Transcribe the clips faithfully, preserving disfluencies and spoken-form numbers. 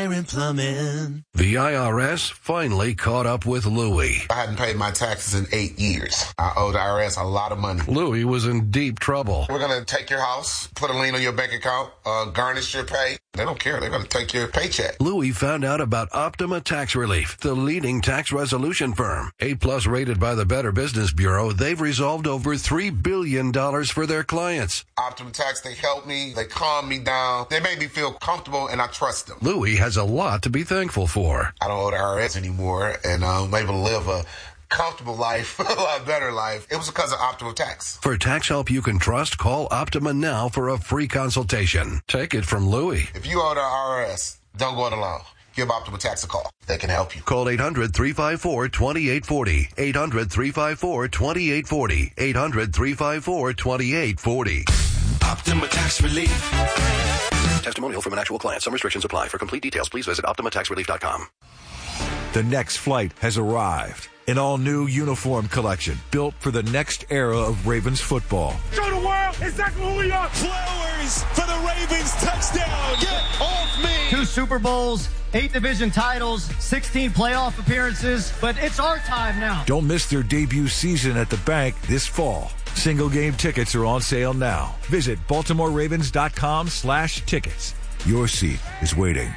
Air and Plumbing. The I R S finally caught up with Louie. I hadn't paid my taxes in eight years. I owe the I R S a lot of money. Louie was in deep trouble. We're going to take your house, put a lien on your bank account, uh, garnish your pay. They don't care. They're going to take your paycheck. Louie found out about Optima Tax Relief, the leading tax resolution firm. A-plus rated by the Better Business Bureau, they've resolved over three billion dollars for their clients. Optima Tax, they help me. They calm me down. They make me feel comfortable, and I trust them. Louie has a lot to be thankful for. I don't owe the I R S anymore, and I'm able to live a comfortable life, a lot better life. It was because of Optima Tax. For tax help you can trust, call Optima now for a free consultation. Take it from Louie. If you owe the I R S, don't go it alone. Give Optima Tax a call. They can help you. Call eight hundred, three five four, two eight four zero. eight hundred, three five four, two eight four zero. eight hundred, three five four, two eight four zero. Optima Tax Relief. Testimonial from an actual client. Some restrictions apply. For complete details, please visit Optima Tax Relief dot com. The next flight has arrived. An all-new uniform collection built for the next era of Ravens football. Show the world exactly who we are. Flowers for the Ravens touchdown. Get off me. Two Super Bowls, eight division titles, sixteen playoff appearances, but it's our time now. Don't miss their debut season at the bank this fall. Single game tickets are on sale now. Visit Baltimore Ravens dot com slash tickets. Your seat is waiting.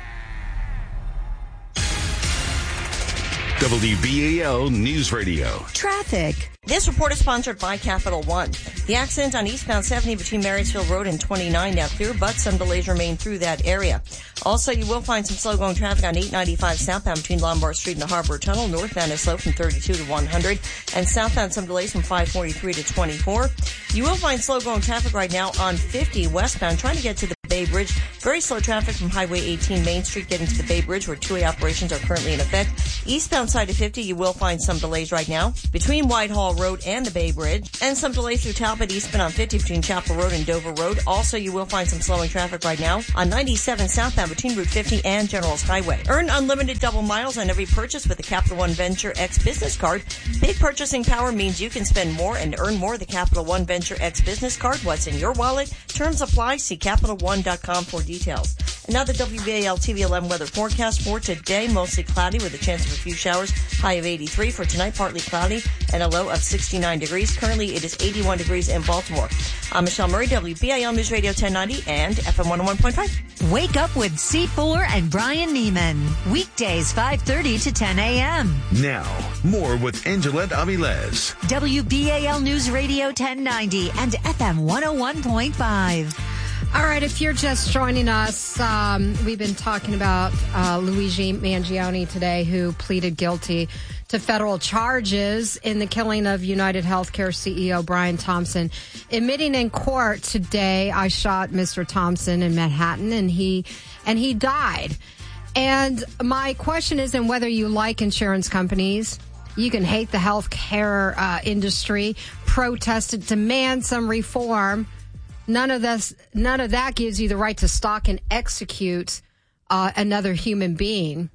W B A L News Radio. Traffic. This report is sponsored by Capital One. The accident on eastbound seventy between Marysville Road and twenty-nine now clear, but some delays remain through that area. Also, you will find some slow-going traffic on eight ninety-five southbound between Lombard Street and the Harbor Tunnel. Northbound is slow from thirty-two to one hundred, and southbound some delays from five forty-three to twenty-four. You will find slow-going traffic right now on fifty westbound, trying to get to the Bay Bridge. Very slow traffic from Highway eighteen Main Street getting to the Bay Bridge, where two-way operations are currently in effect. Eastbound side of fifty, you will find some delays right now between Whitehall Road and the Bay Bridge, and some delays through Talbot eastbound on fifty between Chapel Road and Dover Road. Also, you will find some slowing traffic right now on ninety-seven southbound between Route fifty and Generals Highway. Earn unlimited double miles on every purchase with the Capital One Venture X Business Card. Big purchasing power means you can spend more and earn more. The Capital One Venture X Business Card. What's in your wallet? Terms apply. See Capital One dot com for details. And now the W B A L T V eleven weather forecast for today. Mostly cloudy with a chance of a few showers. High of eighty-three. For tonight, partly cloudy and a low of sixty-nine degrees. Currently, it is eighty-one degrees in Baltimore. I'm Michelle Murray, W B A L News Radio ten ninety and F M one oh one point five. Wake up with C four and Brian Neiman. Weekdays five thirty to ten a.m. Now, more with Angelette Avilés. W B A L News Radio ten ninety and F M one oh one point five. All right, if you're just joining us, um, we've been talking about uh, Luigi Mangione today, who pleaded guilty to federal charges in the killing of United Healthcare C E O Brian Thompson. Admitting in court today, I shot Mister Thompson in Manhattan, and he and he died. And my question isn't whether you like insurance companies. You can hate the healthcare uh, industry, protest it, demand some reform. None of this, none of that gives you the right to stalk and execute uh, another human being.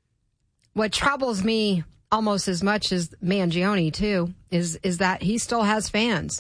What troubles me almost as much as Mangione too is is that he still has fans,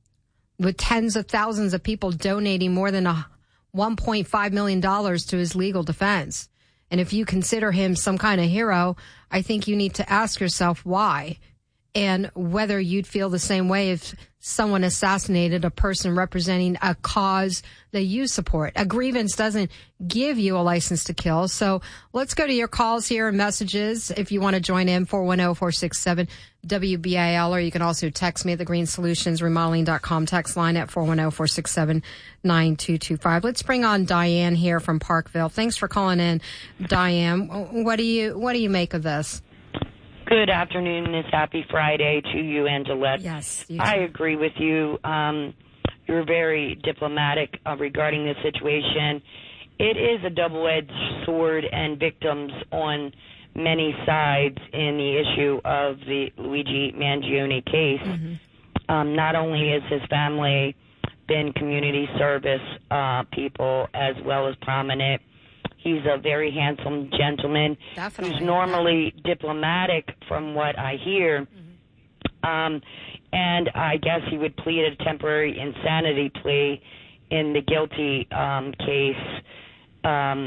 with tens of thousands of people donating more than a one point five million dollars to his legal defense. And if you consider him some kind of hero, I think you need to ask yourself why, and whether you'd feel the same way if someone assassinated a person representing a cause that you support. A grievance doesn't give you a license to kill. So let's go to your calls here and messages. If you want to join in, four one zero, four six seven, W B A L, or you can also text me at the Green Solutions Remodeling dot com text line at four one zero, four six seven, nine two two five. Let's bring on Diane here from Parkville. Thanks for calling in, Diane. What do you, what do you make of this? Good afternoon. It's happy Friday to you, Angelette. Yes, you I agree with you. Um, you're very diplomatic uh, regarding this situation. It is a double-edged sword and victims on many sides in the issue of the Luigi Mangione case. Mm-hmm. Um, not only has his family been community service uh, people as well as prominent, he's a very handsome gentleman. Definitely. Who's normally diplomatic from what I hear. Mm-hmm. Um, and I guess he would plead a temporary insanity plea in the guilty um, case. Um,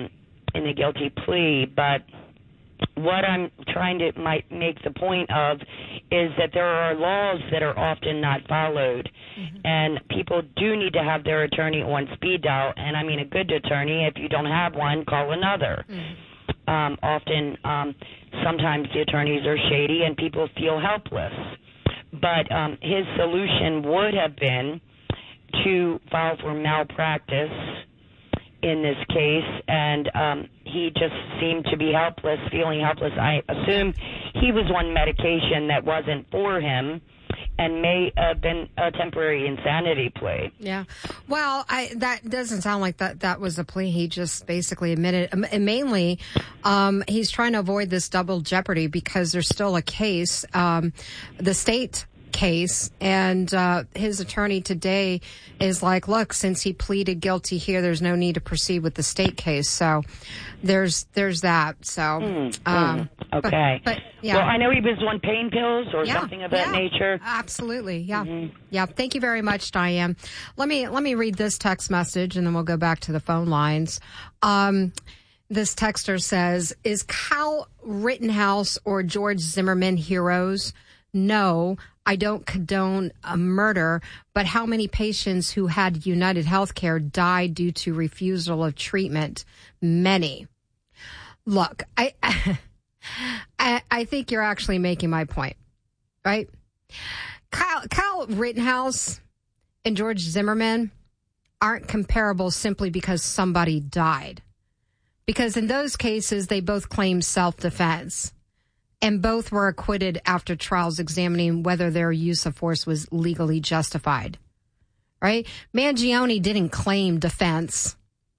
in a guilty plea. But what I'm trying to might make the point of is that there are laws that are often not followed, mm-hmm. and people do need to have their attorney on speed dial. And I mean a good attorney. If you don't have one, call another. Mm-hmm. Um, often, um, sometimes the attorneys are shady and people feel helpless. But um, his solution would have been to file for malpractice in this case, and um, he just seemed to be helpless, feeling helpless. I assume he was on medication that wasn't for him and may have been a temporary insanity plea. Yeah. Well, I, that doesn't sound like that, that was a plea. He just basically admitted, and mainly um, he's trying to avoid this double jeopardy because there's still a case, um, the state case, and uh, his attorney today is like, look, since he pleaded guilty here, there's no need to proceed with the state case. So there's there's that. So mm, um, mm, okay. But, but, yeah. Well, I know he was on pain pills or yeah, something of that yeah, nature. Absolutely. Yeah. Mm-hmm. Yeah. Thank you very much, Diane. Let me let me read this text message, and then we'll go back to the phone lines. Um, this texter says, is Kyle Rittenhouse or George Zimmerman heroes? No, I don't condone a murder, but how many patients who had United Healthcare died due to refusal of treatment? Many. Look, I, I, I think you're actually making my point, right? Kyle, Kyle Rittenhouse and George Zimmerman aren't comparable simply because somebody died. Because in those cases, they both claimed self-defense. And both were acquitted after trials examining whether their use of force was legally justified. Right? Mangione didn't claim defense.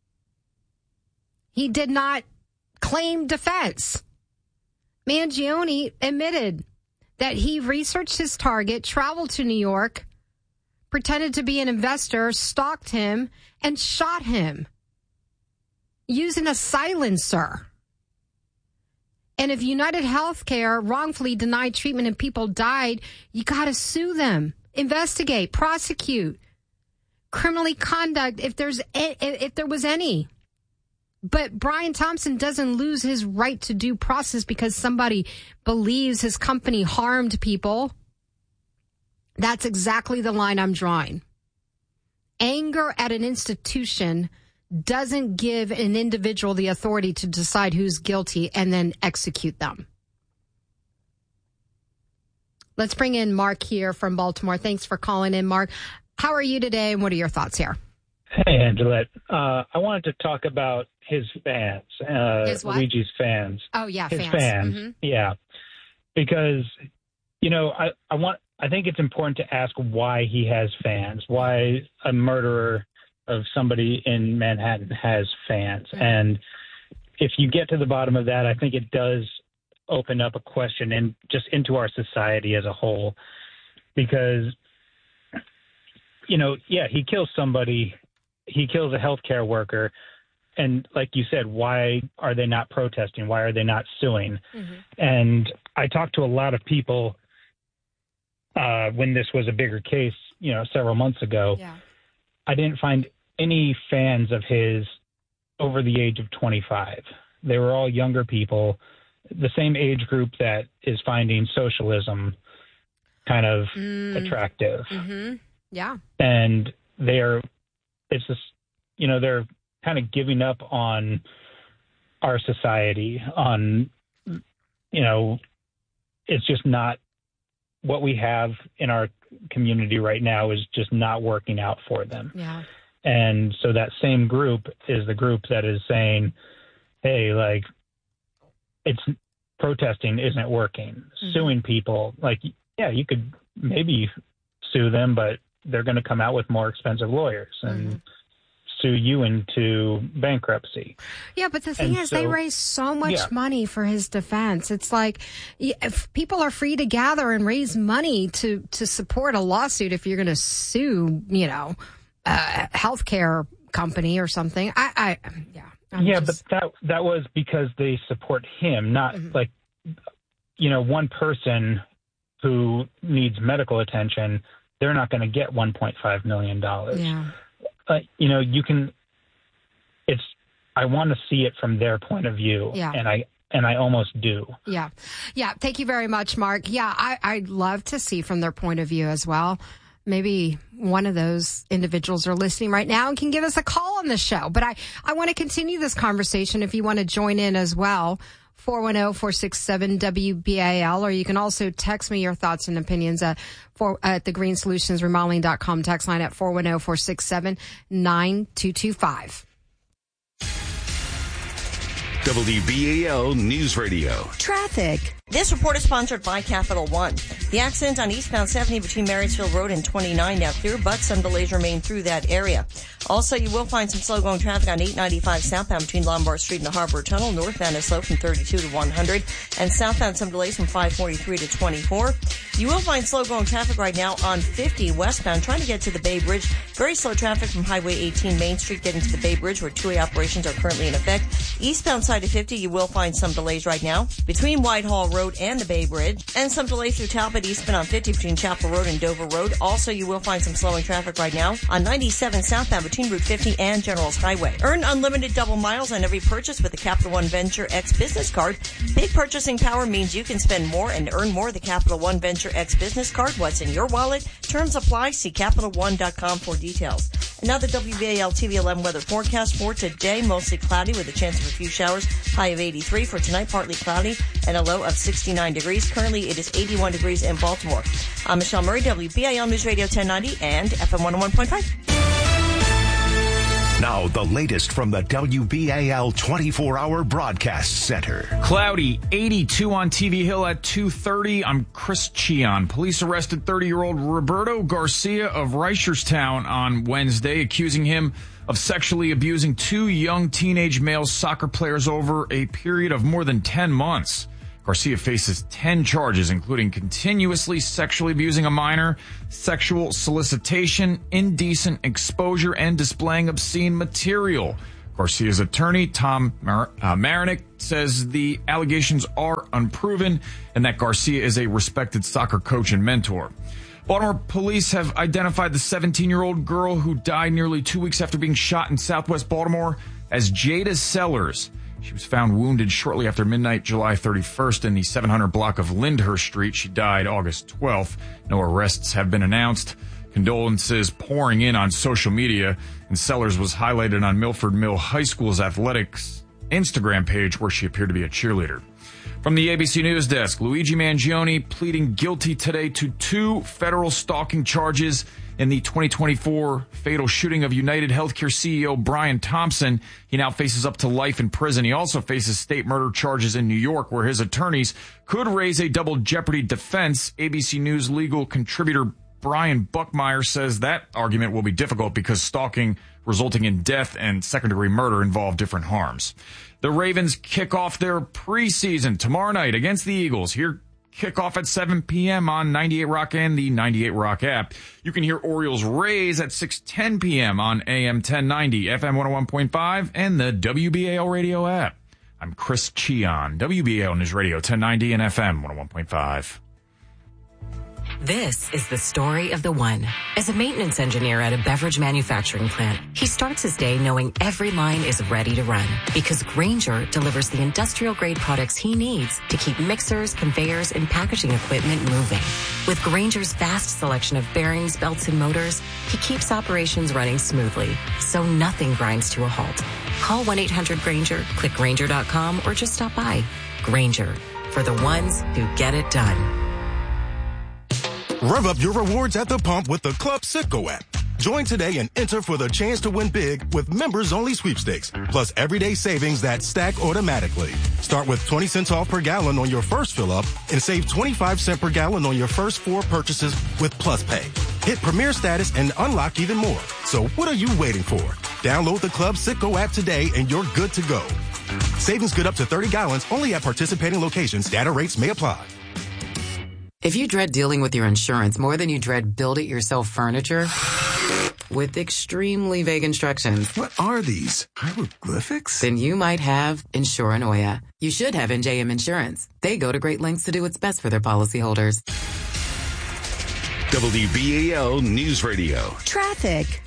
He did not claim defense. Mangione admitted that he researched his target, traveled to New York, pretended to be an investor, stalked him, and shot him using a silencer. And if United Healthcare wrongfully denied treatment and people died, you got to sue them, investigate, prosecute, criminally conduct if there's if there was any. But Brian Thompson doesn't lose his right to due process because somebody believes his company harmed people. That's exactly the line I'm drawing. Anger at an institution doesn't give an individual the authority to decide who's guilty and then execute them. Let's bring in Mark here from Baltimore. Thanks for calling in, Mark. How are you today, and what are your thoughts here? Hey, Angelette. Uh, I wanted to talk about his fans, uh, his what? Luigi's fans. Oh, yeah, his fans. fans. Mm-hmm. Yeah, because, you know, I, I want. I think it's important to ask why he has fans, why a murderer of somebody in Manhattan has fans. Mm-hmm. And if you get to the bottom of that, I think it does open up a question and just into our society as a whole. Because, you know, yeah, he kills somebody, he kills a healthcare worker. And like you said, why are they not protesting? Why are they not suing? Mm-hmm. And I talked to a lot of people uh, when this was a bigger case, you know, several months ago. Yeah. I didn't find any fans of his over the age of twenty-five. They were all younger people, the same age group that is finding socialism kind of mm. attractive. Mm-hmm. Yeah. And they're, it's just, you know, they're kind of giving up on our society, on, you know, it's just not what we have in our community right now is just not working out for them. Yeah. And so that same group is the group that is saying, hey, like, it's protesting isn't working. Mm-hmm. Suing people, like, yeah, you could maybe sue them, but they're going to come out with more expensive lawyers and mm-hmm. sue you into bankruptcy. Yeah, but the thing and is, so, they raise so much yeah. money for his defense. It's like, if people are free to gather and raise money to, to support a lawsuit if you're going to sue, you know, a healthcare company or something. I, I yeah. I'm yeah, just... but that that was because they support him, not mm-hmm. like, you know, one person who needs medical attention, they're not going to get one point five million dollars. Yeah. Uh, you know, you can, it's I want to see it from their point of view. Yeah. And I and I almost do. Yeah. Yeah. Thank you very much, Mark. Yeah, I, I'd love to see from their point of view as well. Maybe one of those individuals are listening right now and can give us a call on the show. But I, I want to continue this conversation if you want to join in as well. four one zero, four six seven, W B A L, or you can also text me your thoughts and opinions at, for, at the green solutions remodeling dot com text line at four one zero, four six seven, nine two two five. W B A L News Radio. Traffic. This report is sponsored by Capital One. The accident on eastbound seventy between Marysville Road and twenty-nine now clear, but some delays remain through that area. Also, you will find some slow-going traffic on eight ninety-five southbound between Lombard Street and the Harbor Tunnel. Northbound is slow from thirty-two to one hundred, and southbound some delays from five forty-three to twenty-four. You will find slow-going traffic right now on fifty westbound, trying to get to the Bay Bridge. Very slow traffic from Highway eighteen Main Street getting to the Bay Bridge, where two-way operations are currently in effect. Eastbound side of fifty, you will find some delays right now between Whitehall Road and the Bay Bridge, and some delays through Talbot eastbound on fifty between Chapel Road and Dover Road. Also, you will find some slowing traffic right now on ninety-seven southbound between Route fifty and General's Highway. Earn unlimited double miles on every purchase with the Capital One Venture X Business Card. Big purchasing power means you can spend more and earn more. The Capital One Venture X Business Card. What's in your wallet? Terms apply. See Capital One dot com for details. And now the W B A L T V eleven weather forecast for today. Mostly cloudy with a chance of a few showers. High of eighty-three. For tonight, partly cloudy and a low of sixty-nine degrees. Currently, it is eighty-one degrees in Baltimore. I'm Michelle Murray, W B A L News Radio ten ninety and F M one oh one point five. Now, the latest from the W B A L twenty-four hour broadcast center. Cloudy, eighty-two on T V Hill at two thirty. I'm Chris Cheon. Police arrested thirty-year-old Roberto Garcia of Reicherstown on Wednesday, accusing him of sexually abusing two young teenage male soccer players over a period of more than ten months. Garcia faces ten charges, including continuously sexually abusing a minor, sexual solicitation, indecent exposure, and displaying obscene material. Garcia's attorney, Tom Mar- uh, Marinick, says the allegations are unproven and that Garcia is a respected soccer coach and mentor. Baltimore police have identified the seventeen-year-old girl who died nearly two weeks after being shot in southwest Baltimore as Jada Sellers. She was found wounded shortly after midnight, July thirty-first, in the seven hundred block of Lyndhurst Street. She died August twelfth. No arrests have been announced. Condolences pouring in on social media, and Sellers was highlighted on Milford Mill High School's athletics Instagram page, where she appeared to be a cheerleader. From the A B C News Desk, Luigi Mangione pleading guilty today to two federal stalking charges in the twenty twenty-four fatal shooting of United Healthcare C E O Brian Thompson. He now faces up to life in prison. He also faces state murder charges in New York, where his attorneys could raise a double jeopardy defense. A B C News legal contributor Brian Buckmeyer says that argument will be difficult because stalking resulting in death and second-degree murder involve different harms. The Ravens kick off their preseason tomorrow night against the Eagles. Here, kickoff at seven p.m. on ninety-eight Rock and the ninety-eight Rock app. You can hear Orioles Rays at six ten p.m. on A M ten ninety, F M one oh one point five, and the W B A L radio app. I'm Chris Cheon, W B A L News Radio ten ninety and F M one oh one point five. This is the story of the one. As a maintenance engineer at a beverage manufacturing plant, he starts his day knowing every line is ready to run because Grainger delivers the industrial-grade products he needs to keep mixers, conveyors, and packaging equipment moving. With Grainger's vast selection of bearings, belts, and motors, he keeps operations running smoothly, so nothing grinds to a halt. Call one eight hundred Grainger, click Grainger dot com, or just stop by. Grainger, for the ones who get it done. Rev up your rewards at the pump with the Club Citgo app. Join today and enter for the chance to win big with members-only sweepstakes, plus everyday savings that stack automatically. Start with twenty cents off per gallon on your first fill-up and save twenty-five cents per gallon on your first four purchases with Plus Pay. Hit Premier status and unlock even more. So what are you waiting for? Download the Club Citgo app today and you're good to go. Savings good up to thirty gallons only at participating locations. Data rates may apply. If you dread dealing with your insurance more than you dread build-it-yourself furniture with extremely vague instructions. What are these? Hieroglyphics? Then you might have Insuranoia. You should have N J M Insurance. They go to great lengths to do what's best for their policyholders. W B A L News Radio. Traffic.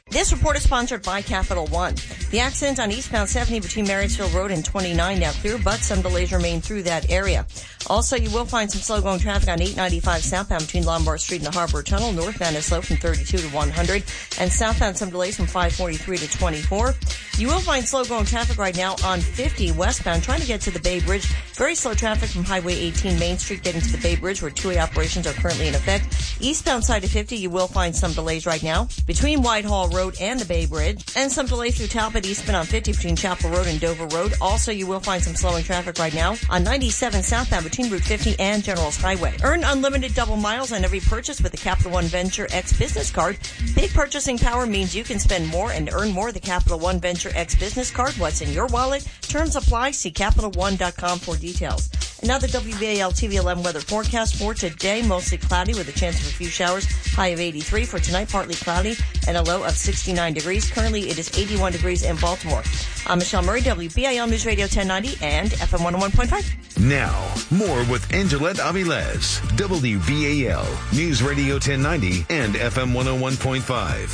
This report is sponsored by Capital One. The accident on eastbound seventy between Marysville Road and twenty-nine now clear, but some delays remain through that area. Also, you will find some slow-going traffic on eight ninety-five southbound between Lombard Street and the Harbor Tunnel. Northbound is slow from thirty-two to one hundred, and southbound some delays from five forty-three to twenty-four. You will find slow-going traffic right now on fifty westbound, trying to get to the Bay Bridge. Very slow traffic from Highway eighteen Main Street getting to the Bay Bridge, where two-way operations are currently in effect. Eastbound side of fifty, you will find some delays right now between Whitehall Road and the Bay Bridge, and some delays through Talbot eastbound on fifty between Chapel Road and Dover Road. Also, you will find some slowing traffic right now on ninety-seven southbound between Route fifty and General's Highway. Earn unlimited double miles on every purchase with the Capital One Venture X Business Card. Big purchasing power means you can spend more and earn more. The Capital One Venture X Business Card. What's in your wallet? Terms apply. See Capital One dot com for details. Another W B A L T V eleven weather forecast for today. Mostly cloudy with a chance of a few showers. High of eighty-three. For tonight, partly cloudy and a low of sixty-nine degrees. Currently, it is eighty-one degrees in Baltimore. I'm Michelle Murray, W B A L News Radio ten ninety and F M one oh one point five. Now, more with Angelette Avilés, W B A L News Radio ten ninety and F M one oh one point five.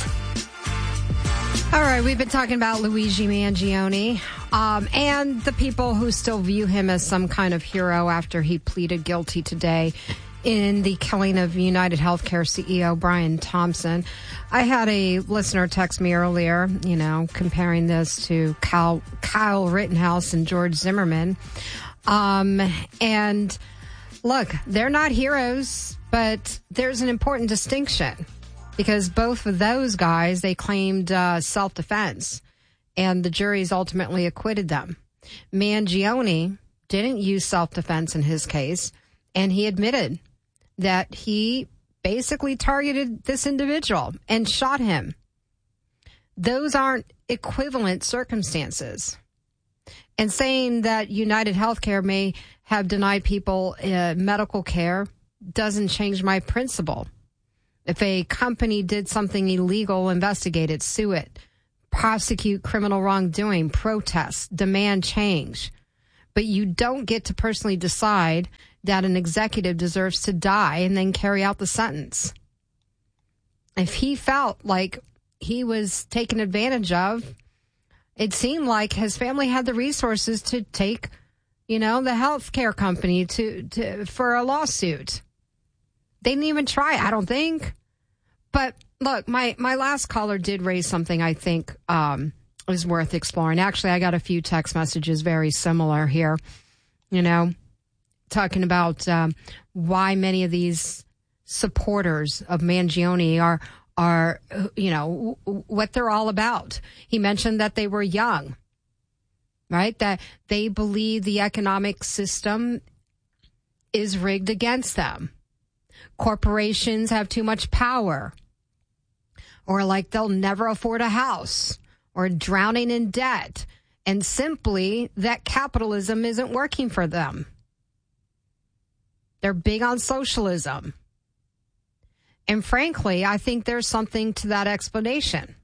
All right, we've been talking about Luigi Mangione um, and the people who still view him as some kind of hero after he pleaded guilty today in the killing of United Healthcare C E O Brian Thompson. I had a listener text me earlier, you know, comparing this to Kyle, Kyle Rittenhouse and George Zimmerman. Um, and look, they're not heroes, but there's an important distinction. Because both of those guys, they claimed uh, self-defense, and the juries ultimately acquitted them. Mangione didn't use self-defense in his case, and he admitted that he basically targeted this individual and shot him. Those aren't equivalent circumstances. And saying that United Healthcare may have denied people uh, medical care doesn't change my principle. If a company did something illegal, investigate it, sue it, prosecute criminal wrongdoing, protest, demand change. But you don't get to personally decide that an executive deserves to die and then carry out the sentence. If he felt like he was taken advantage of, it seemed like his family had the resources to take, you know, the healthcare company to, to for a lawsuit. They didn't even try, I don't think. But look, my, my last caller did raise something I think um, is worth exploring. Actually, I got a few text messages very similar here, you know, talking about um, why many of these supporters of Mangione are, are, you know, w- what they're all about. He mentioned that they were young, right? That they believe the economic system is rigged against them. Corporations have too much power, or like they'll never afford a house, or drowning in debt, and simply that capitalism isn't working for them. They're big on socialism. And frankly, I think there's something to that explanation.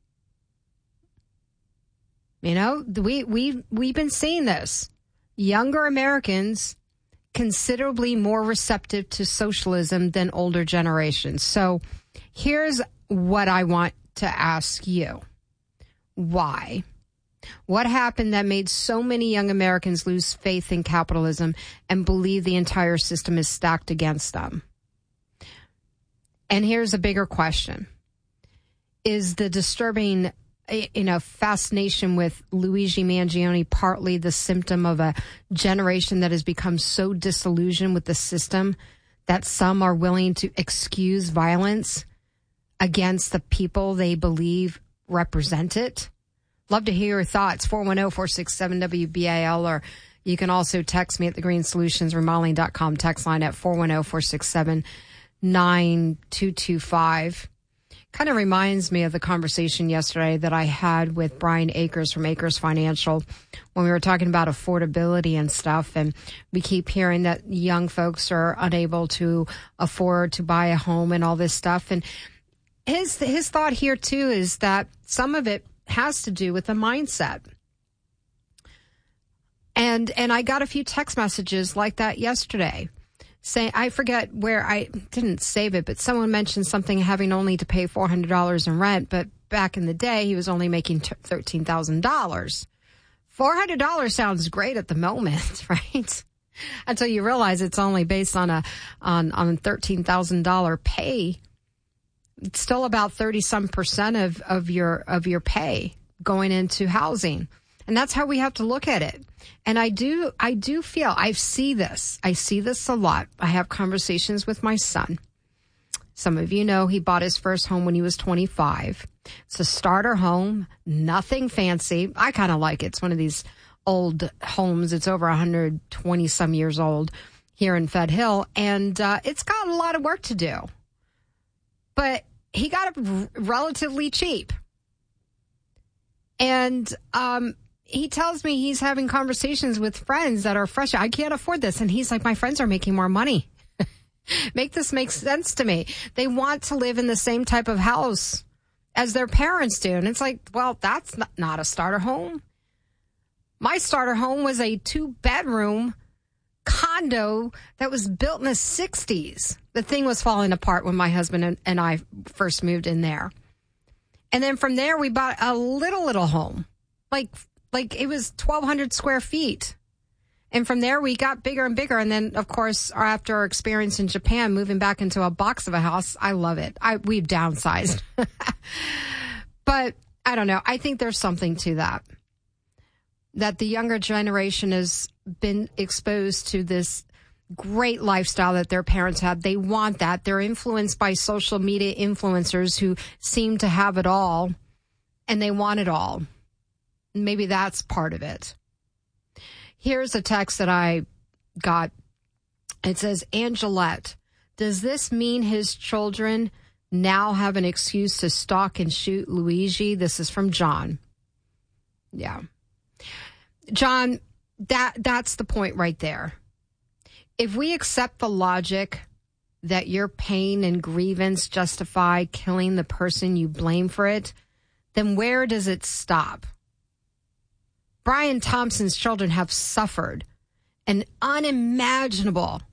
You know, we, we, we've been seeing this. Younger Americans considerably more receptive to socialism than older generations. So here's what I want to ask you. Why? What happened that made so many young Americans lose faith in capitalism and believe the entire system is stacked against them? And here's a bigger question. Is the disturbing, you know, fascination with Luigi Mangione partly the symptom of a generation that has become so disillusioned with the system that some are willing to excuse violence against the people they believe represent it? Love to hear your thoughts. four one zero, four six seven, W B A L, or you can also text me at the green solutions remodeling dot com text line at four one zero, four six seven, nine two two five. Kind of reminds me of the conversation yesterday that I had with Brian Akers from Akers Financial when we were talking about affordability and stuff. And we keep hearing that young folks are unable to afford to buy a home and all this stuff. And his his thought here, too, is that some of it has to do with the mindset. And and I got a few text messages like that yesterday. Saying, I forget where I didn't save it, but someone mentioned something having only to pay four hundred dollars in rent, but back in the day, he was only making thirteen thousand dollars. four hundred dollars sounds great at the moment, right? Until you realize it's only based on a on on thirteen thousand dollars pay. It's still about thirty some percent of, of your of your pay going into housing. And that's how we have to look at it. And I do I do feel I see this. I see this a lot. I have conversations with my son. Some of you know he bought his first home when he was twenty-five. It's a starter home, nothing fancy. I kind of like it. It's one of these old homes. It's over one hundred twenty some years old here in Fed Hill. And uh, it's got a lot of work to do. But he got it r- relatively cheap. And um, he tells me he's having conversations with friends that are fresh. I can't afford this. And he's like, my friends are making more money. Make this make sense to me. They want to live in the same type of house as their parents do. And it's like, well, that's not, not a starter home. My starter home was a two-bedroom condo that was built in the sixties. The thing was falling apart when my husband and, and I first moved in there. And then from there, we bought a little, little home. Like, like it was twelve hundred square feet. And from there, we got bigger and bigger. And then, of course, after our experience in Japan, moving back into a box of a house, I love it. I We've downsized. But I don't know. I think there's something to that. That the younger generation has been exposed to this great lifestyle that their parents had. They want that. They're influenced by social media influencers who seem to have it all, and they want it all. Maybe that's part of it. Here's a text that I got. It says, Angelette, does this mean his children now have an excuse to stalk and shoot Luigi? This is from John. Yeah. John, that that's the point right there. If we accept the logic that your pain and grievance justify killing the person you blame for it, then where does it stop? Brian Thompson's children have suffered an unimaginable